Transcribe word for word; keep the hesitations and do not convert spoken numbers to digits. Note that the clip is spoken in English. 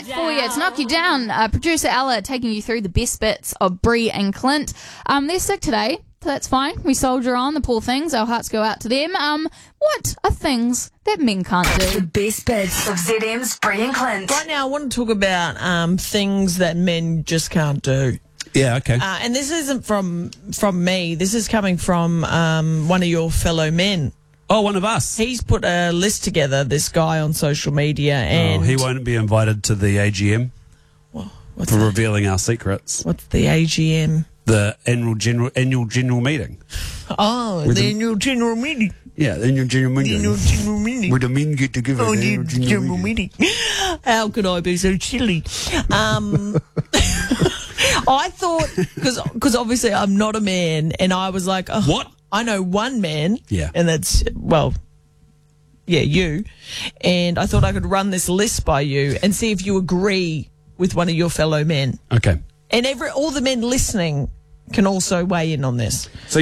that for you. It's Knock You Down. Uh, producer Ella taking you through the best bits of Bree and Clint. Um, they're sick today, so that's fine. We soldier on, the poor things. Our hearts go out to them. Um, what are things that men can't do? The best bits of Z M's Bree and Clint. Right now, I want to talk about um, things that men just can't do. Yeah, okay. Uh, and this isn't from from me. This is coming from um, one of your fellow men. Oh, one of us. He's put a list together, this guy on social media. And oh, he won't be invited to the A G M Well, what's for that? revealing our secrets. What's the A G M? The annual general annual general meeting. Oh, With the the- annual general meeting. Yeah, the annual general meeting. Annual general meeting. Where the men get together. Oh, the the annual general general meeting. meeting. How could I be so silly? Um, I thought, because obviously I'm not a man, and I was like, oh, What? I know one man. Yeah. And that's, well, yeah, you. And I thought I could run this list by you and see if you agree with one of your fellow men. Okay. And every all the men listening can also weigh in on this. So